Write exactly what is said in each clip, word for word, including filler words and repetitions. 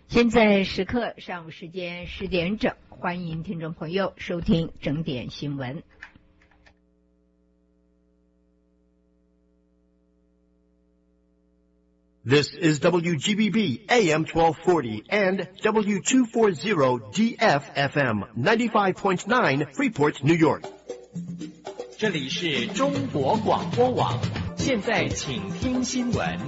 现在时刻上午时间十点整，欢迎听众朋友收听整点新闻。 This is W G B B A M twelve forty and W two forty D F F M ninety-five point nine Freeport, New York. 这里是中国广播网，现在请听新闻。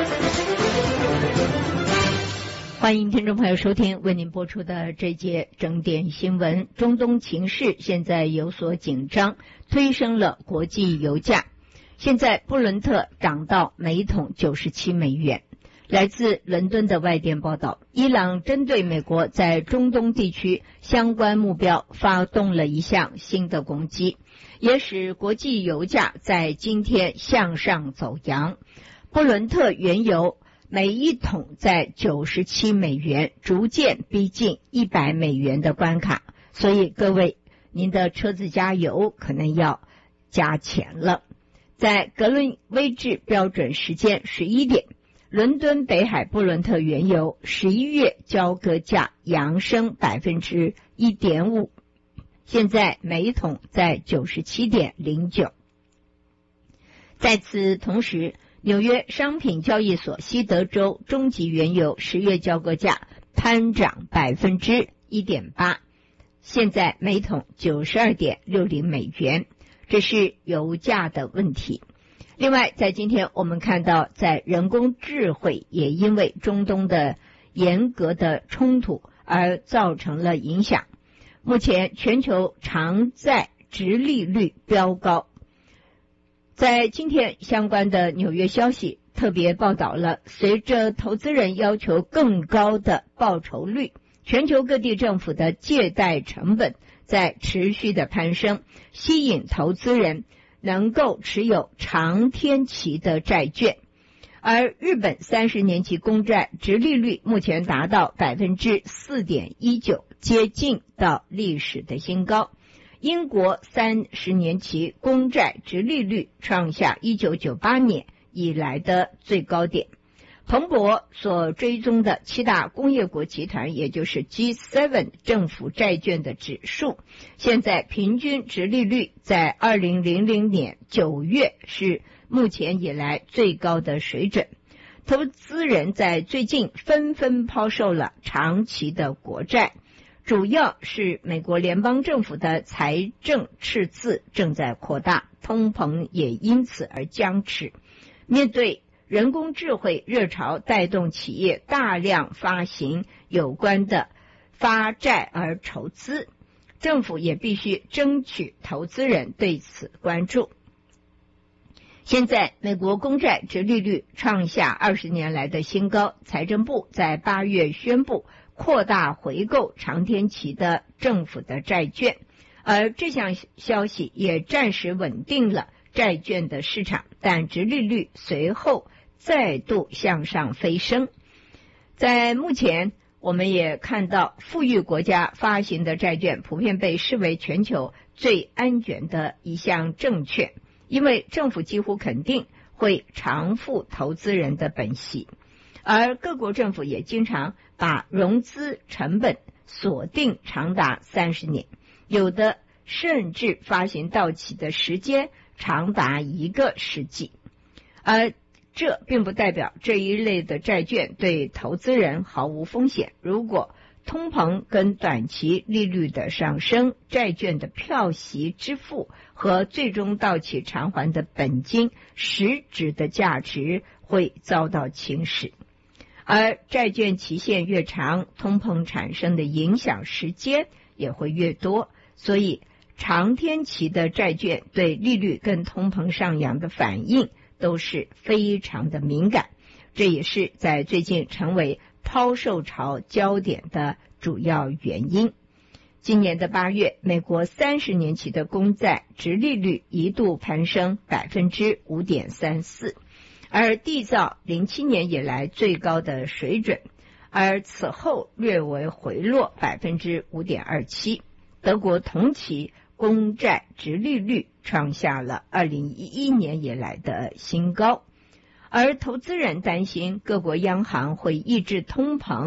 欢迎听众朋友收听为您播出的这节整点新闻。中东情势现在有所紧张，推升了国际油价。现在布伦特涨到每桶九十七美元。来自伦敦的外电报道，伊朗针对美国在中东地区相关目标发动了一项新的攻击，也使国际油价在今天向上走扬。布伦特原油每一桶在九十七美元，逐渐逼近一百美元的关卡，所以各位，您的车子加油可能要加钱了。在格伦威治标准时间十一点，伦敦北海布伦特原油十一月交割价扬升 百分之一点五， 现在每一桶在 九十七点零九。 在此同时，纽约商品交易所西德州中级原油十月交割价攀涨 百分之一点八， 现在每桶 九十二点六零美元，这是油价的问题。另外，在今天我们看到，在人工智慧也因为中东的严格的冲突而造成了影响。目前全球长债殖利率飙高。在今天相关的纽约消息特别报道了，随着投资人要求更高的报酬率，全球各地政府的借贷成本在持续的攀升，吸引投资人能够持有长天期的债券。而日本三十年期公债殖利率目前达到 百分之四点一九， 接近到历史的新高。英国三十年期公债殖利率创下一九九八年以来的最高点。彭博所追踪的七大工业国集团，也就是 G 七 政府债券的指数，现在平均殖利率在二零零零年九月是目前以来最高的水准。投资人在最近纷纷抛售了长期的国债，主要是美国联邦政府的财政赤字正在扩大，通膨也因此而僵持。面对人工智慧热潮带动企业大量发行有关的发债而筹资，政府也必须争取投资人对此关注。现在美国公债殖利率创下二十年来的新高，财政部在八月宣布扩大回购长天期的政府的债券，而这项消息也暂时稳定了债券的市场，但殖利率随后再度向上飞升。在目前我们也看到，富裕国家发行的债券普遍被视为全球最安全的一项证券，因为政府几乎肯定会偿付投资人的本息，而各国政府也经常把融资成本锁定长达三十年，有的甚至发行到期的时间长达一个世纪。而这并不代表这一类的债券对投资人毫无风险。如果通膨跟短期利率的上升，债券的票息支付和最终到期偿还的本金实质的价值会遭到侵蚀。而债券期限越长，通膨产生的影响时间也会越多，所以长天期的债券对利率跟通膨上扬的反应都是非常的敏感，这也是在最近成为抛售潮焦点的主要原因。今年的八月，美国三十年期的公债殖利率一度攀升 百分之五点三四，而缔造零七年以来最高的水准，而此后略为回落 百分之五点二七。德国同期公债殖利率创下了二零一一年以来的新高，而投资人担心各国央行会抑制通膨，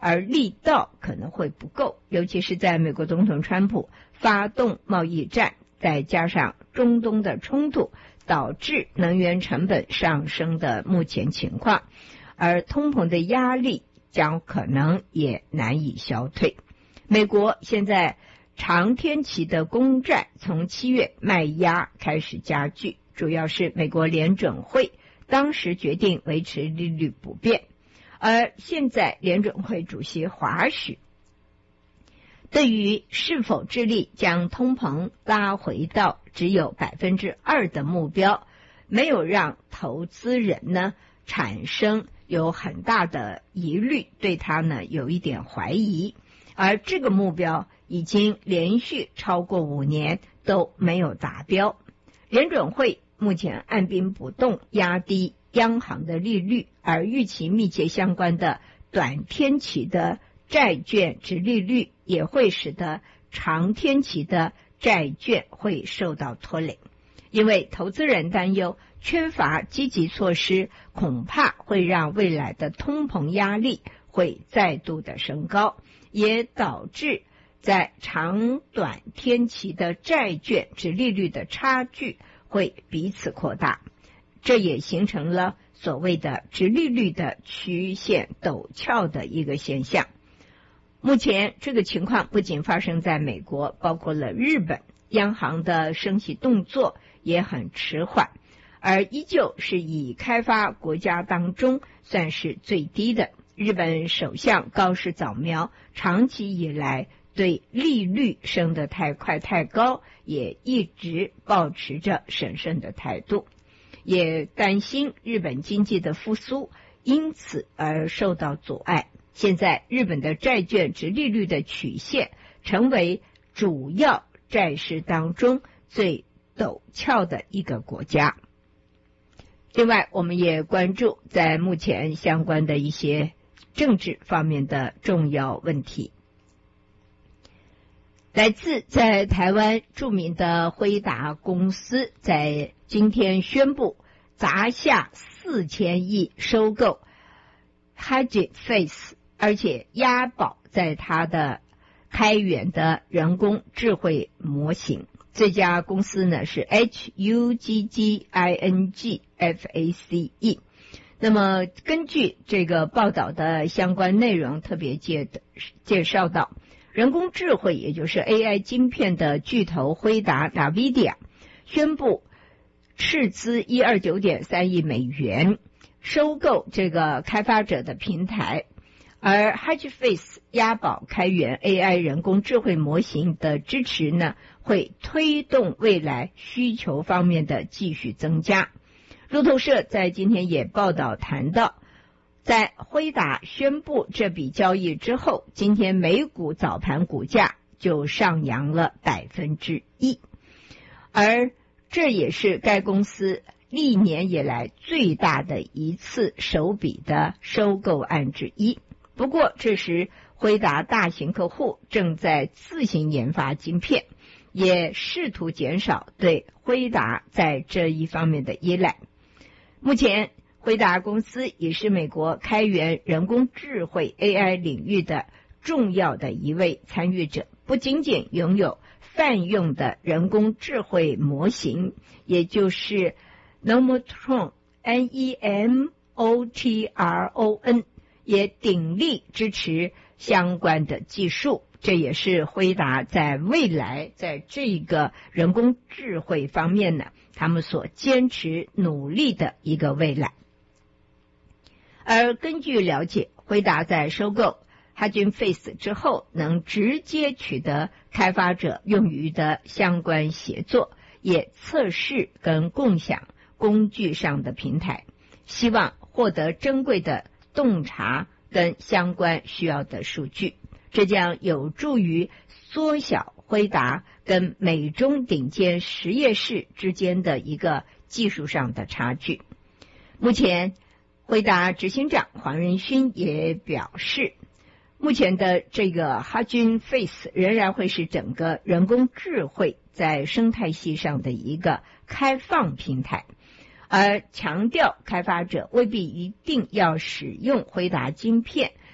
而力道可能会不够，尤其是在美国总统川普发动贸易战，再加上中东的冲突，导致能源成本上升的目前情况，而通膨的压力将可能也难以消退。美国现在长天期的公债从七月卖压开始加剧，主要是美国联准会当时决定维持利率不变，而现在联准会主席骅许对于是否致力将通膨拉回到只有 百分之二 的目标，没有让投资人呢产生有很大的疑虑，对他呢有一点怀疑，而这个目标已经连续超过五年都没有达标。联准会目前按兵不动，压低央行的利率，而预期密切相关的短天期的债券殖利率也会使得长天期的债券会受到拖累，因为投资人担忧缺乏积极措施，恐怕会让未来的通膨压力会再度的升高，也导致在长短天期的债券殖利率的差距会彼此扩大，这也形成了所谓的殖利率的曲线陡峭的一个现象。目前这个情况不仅发生在美国，包括了日本，央行的升息动作也很迟缓，而依旧是以开发国家当中算是最低的。日本首相高市早苗长期以来对利率升得太快太高，也一直保持着审慎的态度，也担心日本经济的复苏因此而受到阻碍。现在日本的债券殖利率的曲线成为主要债市当中最陡峭的一个国家。另外，我们也关注在目前相关的一些政治方面的重要问题。来自在台湾著名的辉达公司在今天宣布砸下四千亿收购 Hugging Face， 而且押宝在它的开源的人工智慧模型。这家公司呢是 H U G G I N G F A C E。 那么根据这个报道的相关内容特别介介绍到，人工智慧也就是 A I 晶片的巨头辉达 NVIDIA 宣布斥资 一百二十九点三亿美元收购这个开发者的平台，而 Hugging Face 押宝开源 A I 人工智慧模型的支持呢，会推动未来需求方面的继续增加。路透社在今天也报道谈到，在辉达宣布这笔交易之后，今天美股早盘股价就上扬了百分之一，而这也是该公司历年以来最大的一次首笔的收购案之一。不过这时辉达大型客户正在自行研发晶片，也试图减少对辉达在这一方面的依赖。目前辉达公司也是美国开源人工智慧 A I 领域的重要的一位参与者，不仅仅拥有泛用的人工智慧模型，也就是 Nemotron N E M O T R O N， 也鼎力支持相关的技术，这也是辉达在未来在这个人工智慧方面呢，他们所坚持努力的一个未来。而根据了解，辉达在收购 Hugging Face 之后，能直接取得开发者用于的相关协作，也测试跟共享工具上的平台，希望获得珍贵的洞察跟相关需要的数据，这将有助于缩小辉达跟美中顶尖实验室之间的一个技术上的差距。目前辉达执行长黄仁勋也表示，目前的这个 Hugging Face 仍然会是整个人工智慧在生态系上的一个开放平台，而强调开发者未必一定要使用辉达晶片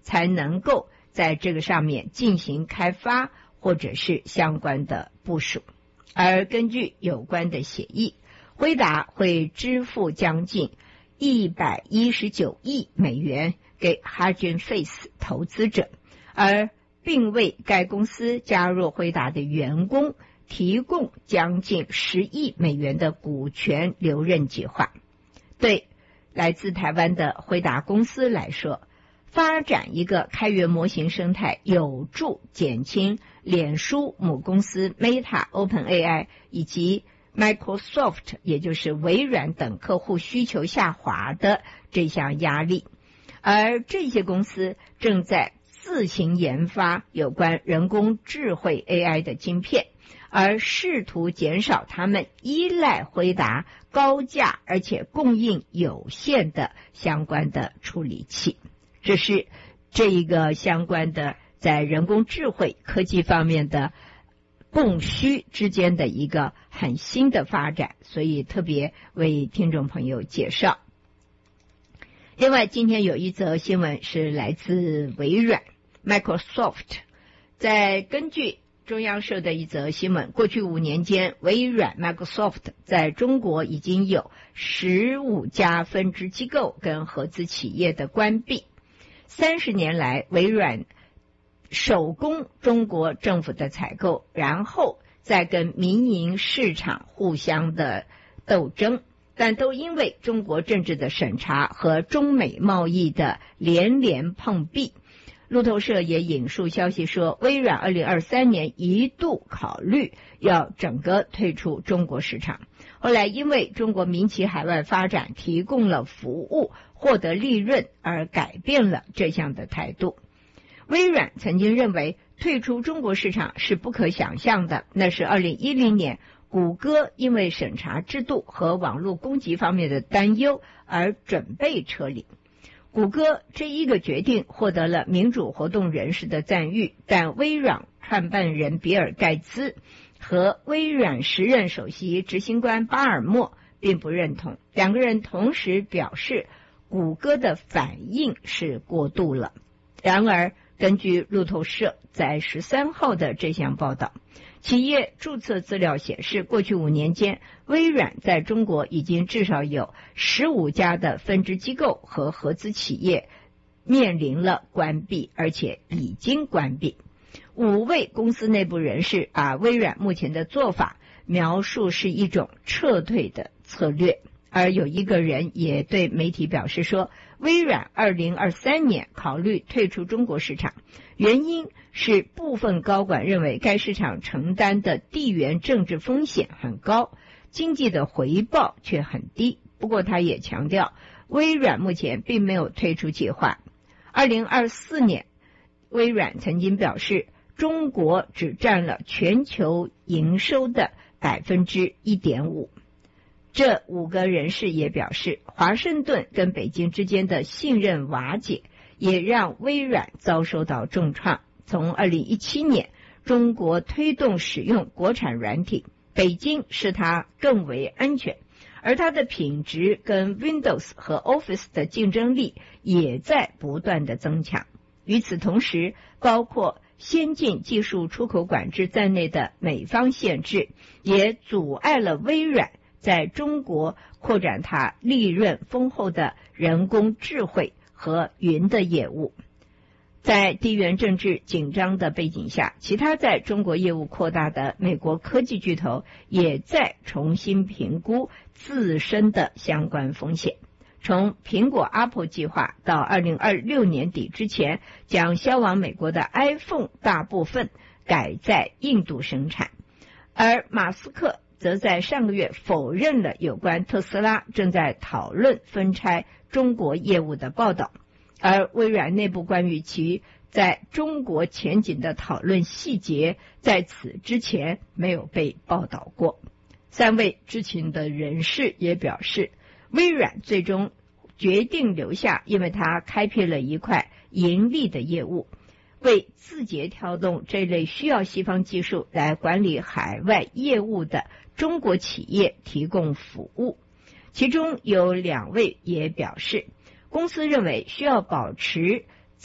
才能够在这个上面进行开发或者是相关的部署。而根据有关的协议，辉达会支付将近一百一十九亿美元给 Hugging Face 投资者，而并为该公司加入辉达的员工提供将近十亿美元的股权留任计划。对来自台湾的辉达公司来说，发展一个开源模型生态有助减轻脸书母公司 Meta、OpenAI 以及 Microsoft 也就是微软等客户需求下滑的这项压力。而这些公司正在自行研发有关人工智慧 A I 的晶片，而试图减少他们依赖辉达高价而且供应有限的相关的处理器。这是这一个相关的在人工智慧科技方面的供需之间的一个很新的发展，所以特别为听众朋友介绍。另外，今天有一则新闻是来自微软 Microsoft， 在根据中央社的一则新闻，过去五年间，微软 Microsoft 在中国已经有十五家分支机构跟合资企业的关闭。三十年来，微软手工中国政府的采购，然后再跟民营市场互相的斗争，但都因为中国政治的审查和中美贸易的连连碰壁。路透社也引述消息说，微软二零二三年一度考虑要整个退出中国市场，后来因为中国民企海外发展提供了服务，获得利润而改变了这项的态度。微软曾经认为退出中国市场是不可想象的，那是二零一零年谷歌因为审查制度和网络攻击方面的担忧而准备撤离。谷歌这一个决定获得了民主活动人士的赞誉，但微软创办人比尔盖茨和微软时任首席执行官巴尔默并不认同，两个人同时表示谷歌的反应是过度了。然而根据路透社在十三号的这项报道，企业注册资料显示，过去五年间，微软在中国已经至少有十五家的分支机构和合资企业面临了关闭，而且已经关闭。五位公司内部人士把微软目前的做法描述是一种撤退的策略，而有一个人也对媒体表示说，微软二零二三年考虑退出中国市场，原因是部分高管认为该市场承担的地缘政治风险很高，经济的回报却很低。不过他也强调，微软目前并没有退出计划。二零二四年，微软曾经表示，中国只占了全球营收的百分之一点五。这五个人士也表示，华盛顿跟北京之间的信任瓦解，也让微软遭受到重创。从二零一七年，中国推动使用国产软体，北京使它更为安全，而它的品质跟 Windows 和 Office 的竞争力也在不断的增强。与此同时，包括先进技术出口管制在内的美方限制，也阻碍了微软在中国扩展它利润丰厚的人工智慧和云的业务。在地缘政治紧张的背景下，其他在中国业务扩大的美国科技巨头也在重新评估自身的相关风险。从苹果 Apple 计划到二零二六年底之前将销往美国的 iPhone 大部分改在印度生产，而马斯克则在上个月否认了有关特斯拉正在讨论分拆中国业务的报道，而微软内部关于其在中国前景的讨论细节在此之前没有被报道过。三位知情的人士也表示，微软最终决定留下，因为它开辟了一块盈利的业务，为字节跳动这类需要西方技术来管理海外业务的中国企业提供服务。其中有两位也表示，公司认为需要保持在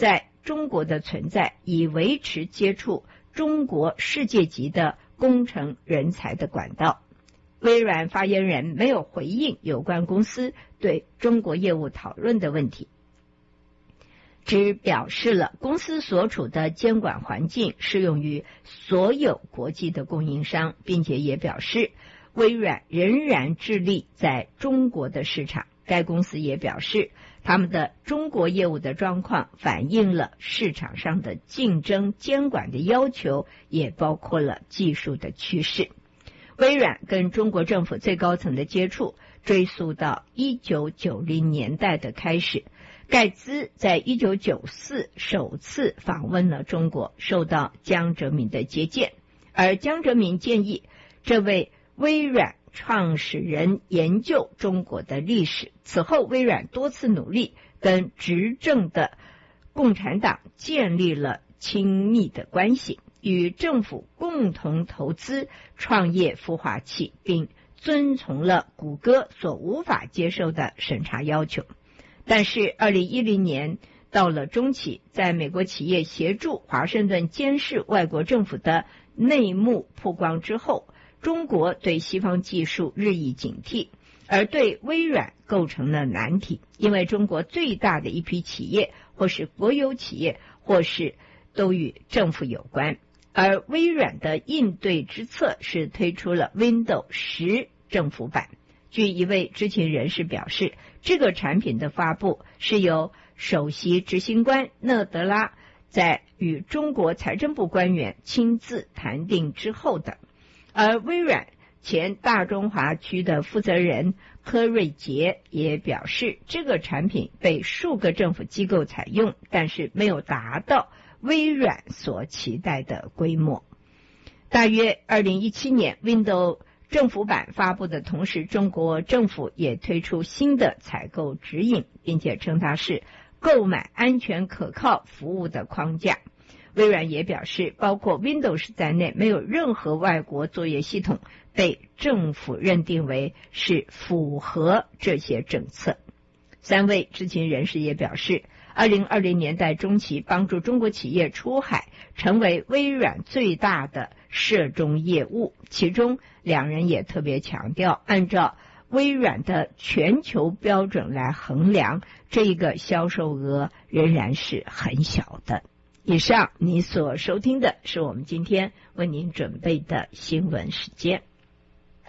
中国的存在，以维持接触中国世界级的工程人才的管道。微软发言人没有回应有关公司对中国业务讨论的问题，只表示了公司所处的监管环境适用于所有国际的供应商，并且也表示微软仍然致力在中国的市场。该公司也表示，他们的中国业务的状况反映了市场上的竞争监管的要求，也包括了技术的趋势。微软跟中国政府最高层的接触追溯到一九九零年代的开始，盖茨在一九九四首次访问了中国，受到江泽民的接见，而江泽民建议这位微软创始人研究中国的历史。此后微软多次努力跟执政的共产党建立了亲密的关系，与政府共同投资创业孵化器，并遵从了谷歌所无法接受的审查要求。但是二零一零年到了中期，在美国企业协助华盛顿监视外国政府的内幕曝光之后，中国对西方技术日益警惕，而对微软构成了难题，因为中国最大的一批企业或是国有企业或是都与政府有关。而微软的应对之策是推出了 Windows 十政府版。据一位知情人士表示，这个产品的发布是由首席执行官纳德拉在与中国财政部官员亲自谈定之后的。而微软前大中华区的负责人柯瑞杰也表示，这个产品被数个政府机构采用，但是没有达到微软所期待的规模。大约二零一七年 Windows 政府版发布的同时，中国政府也推出新的采购指引，并且称它是购买安全可靠服务的框架。微软也表示，包括 Windows 在内，没有任何外国作业系统被政府认定为是符合这些政策。三位知情人士也表示，二零二零年代中期帮助中国企业出海成为微软最大的涉中业务，其中两人也特别强调，按照微软的全球标准来衡量，这个销售额仍然是很小的。以上你所收听的是我们今天为您准备的新闻时间。